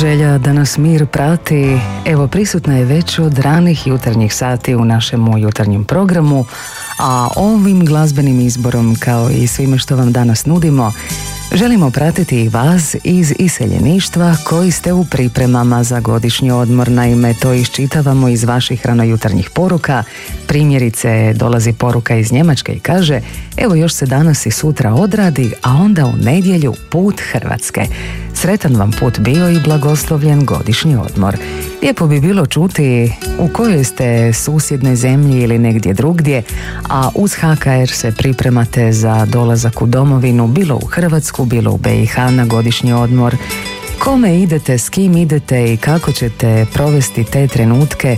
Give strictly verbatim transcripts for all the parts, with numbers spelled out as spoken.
Želja da nas mir prati, evo prisutna je već od ranih jutarnjih sati u našemu jutarnjem programu, a ovim glazbenim izborom, kao i svime što vam danas nudimo, želimo pratiti i vas iz iseljeništva koji ste u pripremama za godišnji odmor. Naime, to iščitavamo iz vaših ranojutarnjih poruka. Primjerice, dolazi poruka iz Njemačke i kaže: evo još se danas i sutra odradi, a onda u nedjelju put Hrvatske. Sretan vam put bio i blagoslovljen godišnji odmor. Lijepo bi bilo čuti u kojoj ste susjednoj zemlji ili negdje drugdje, a uz H K R se pripremate za dolazak u domovinu, bilo u Hrvatsku, bilo u B i H na godišnji odmor. Kome idete, s kim idete i kako ćete provesti te trenutke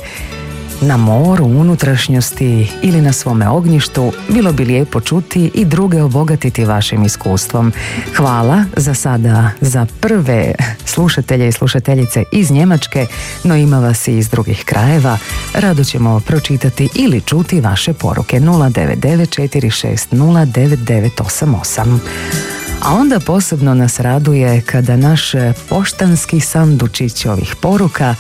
na moru, unutrašnjosti ili na svome ognjištu, bilo bi lijepo čuti i druge obogatiti vašim iskustvom. Hvala za sada za prve slušatelje i slušateljice iz Njemačke, no ima vas i iz drugih krajeva. Rado ćemo pročitati ili čuti vaše poruke nula devet devet četiri šest nula devet devet osam osam. A onda posebno nas raduje kada naš poštanski sandučić ovih poruka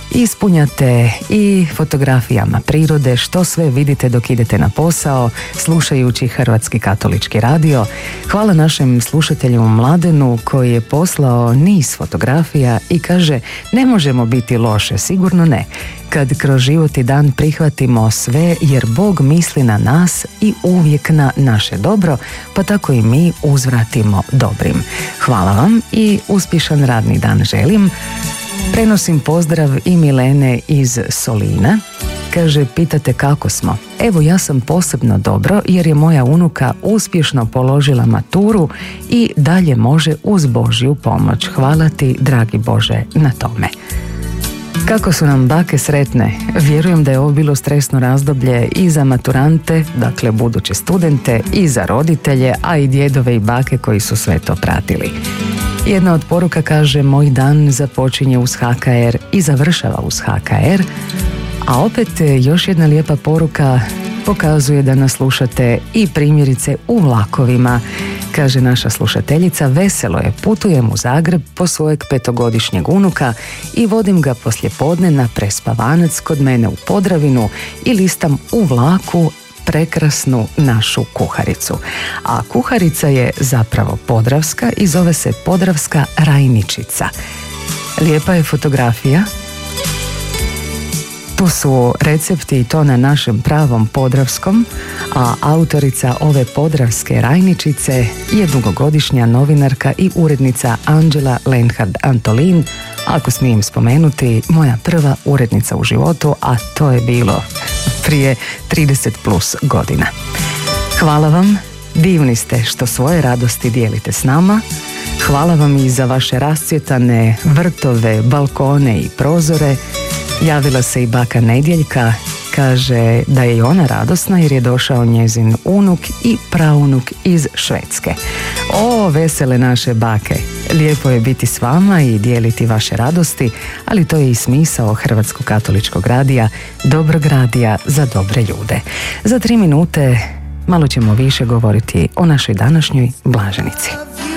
ispunjate i fotografijama prirode, što sve vidite dok idete na posao, slušajući Hrvatski katolički radio. Hvala našem slušatelju Mladenu koji je poslao niz fotografija i kaže: ne možemo biti loše, sigurno ne, kad kroz život i dan prihvatimo sve, jer Bog misli na nas i uvijek na naše dobro, pa tako i mi uzvratimo dobrim. Hvala vam i uspješan radni dan želim. Prenosim pozdrav i Milene iz Solina. Kaže, pitate kako smo. Evo, ja sam posebno dobro jer je moja unuka uspješno položila maturu i dalje može uz Božju pomoć. Hvala ti, dragi Bože, na tome. Kako su nam bake sretne. Vjerujem da je ovo bilo stresno razdoblje i za maturante, dakle buduće studente, i za roditelje, a i djedove i bake koji su sve to pratili. Jedna od poruka kaže: moj dan započinje uz H K R i završava uz H K R, a opet još jedna lijepa poruka pokazuje da nas slušate i primjerice u vlakovima. Kaže naša slušateljica: veselo je, putujem u Zagreb po svojeg petogodišnjeg unuka i vodim ga poslijepodne na prespavanac kod mene u Podravinu i listam u vlaku prekrasnu našu kuharicu. A kuharica je zapravo podravska i zove se Podravska rajničica. Lijepa je fotografija. Tu su recepti i to na našem pravom podravskom, a autorica ove podravske rajničice je dugogodišnja novinarka i urednica Anđela Lenhard-Antolin, ako smijem spomenuti, moja prva urednica u životu, a to je bilo prije trideset plus godina. Hvala vam, divni ste što svoje radosti dijelite s nama. Hvala vam i za vaše rascvjetane vrtove, balkone i prozore. Javila se i baka Nedjeljka, kaže da je i ona radosna jer je došao njezin unuk i praunuk iz Švedske. O, vesele naše bake! Lijepo je biti s vama i dijeliti vaše radosti, ali to je i smisao Hrvatskog katoličkog radija, dobrog radija za dobre ljude. Za tri minute malo ćemo više govoriti o našoj današnjoj blaženici.